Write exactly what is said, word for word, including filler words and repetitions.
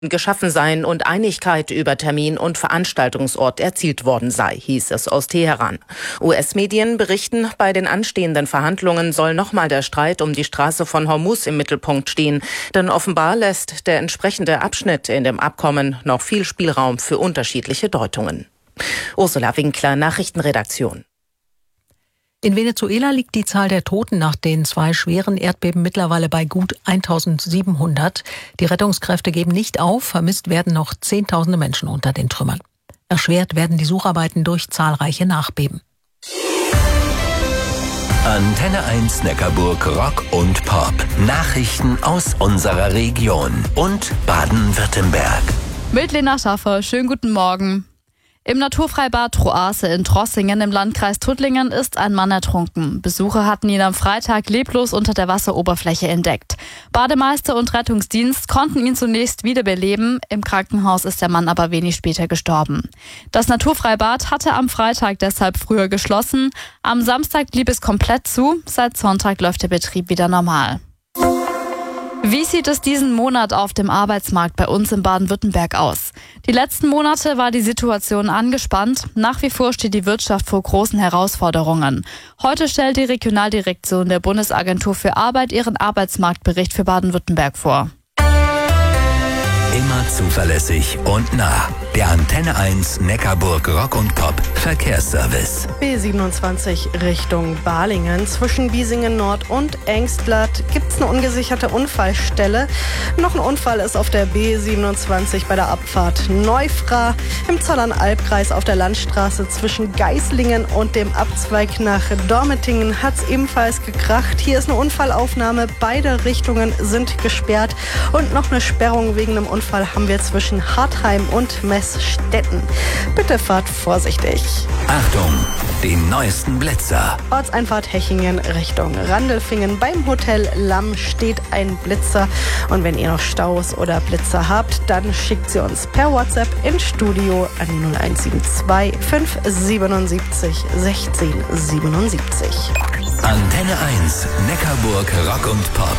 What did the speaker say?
geschaffen seien und Einigkeit über Termin und Veranstaltungsort erzielt worden sei, hieß es aus Teheran. U S-Medien berichten, bei den anstehenden Verhandlungen soll nochmal der Streit um die Straße von Hormuz im Mittelpunkt stehen, denn offenbar lässt der entsprechende Abschnitt in dem Abkommen noch viel Spielraum für unterschiedliche Deutungen. Ursula Winkler, Nachrichtenredaktion. In Venezuela liegt die Zahl der Toten nach den zwei schweren Erdbeben mittlerweile bei gut eintausendsiebenhundert. Die Rettungskräfte geben nicht auf, vermisst werden noch Zehntausende Menschen unter den Trümmern. Erschwert werden die Sucharbeiten durch zahlreiche Nachbeben. Antenne eins Neckarburg Rock und Pop. Nachrichten aus unserer Region und Baden-Württemberg. Mit Lena Schaffer, schönen guten Morgen. Im Naturfreibad Troase in Trossingen im Landkreis Tuttlingen ist ein Mann ertrunken. Besucher hatten ihn am Freitag leblos unter der Wasseroberfläche entdeckt. Bademeister und Rettungsdienst konnten ihn zunächst wiederbeleben. Im Krankenhaus ist der Mann aber wenig später gestorben. Das Naturfreibad hatte am Freitag deshalb früher geschlossen. Am Samstag blieb es komplett zu. Seit Sonntag läuft der Betrieb wieder normal. Wie sieht es diesen Monat auf dem Arbeitsmarkt bei uns in Baden-Württemberg aus? Die letzten Monate war die Situation angespannt. Nach wie vor steht die Wirtschaft vor großen Herausforderungen. Heute stellt die Regionaldirektion der Bundesagentur für Arbeit ihren Arbeitsmarktbericht für Baden-Württemberg vor. Immer zuverlässig und nah. Der Antenne eins Neckarburg Rock und Pop Verkehrsservice. B siebenundzwanzig Richtung Balingen. Zwischen Biesingen Nord und Engstblatt gibt es eine ungesicherte Unfallstelle. Noch ein Unfall ist auf der B siebenundzwanzig bei der Abfahrt Neufra. Im Zollern-Albkreis auf der Landstraße zwischen Geislingen und dem Abzweig nach Dormetingen hat es ebenfalls gekracht. Hier ist eine Unfallaufnahme. Beide Richtungen sind gesperrt. Und noch eine Sperrung wegen einem Unfall haben wir zwischen Hartheim und Meßstetten. Bitte fahrt vorsichtig. Achtung, die neuesten Blitzer. Ortseinfahrt Hechingen Richtung Randelfingen. Beim Hotel Lamm steht ein Blitzer. Und wenn ihr noch Staus oder Blitzer habt, dann schickt sie uns per WhatsApp ins Studio an die null eins sieben zwei fünf siebenundsiebzig sechzehn siebenundsiebzig. Antenne eins Neckarburg Rock und Pop.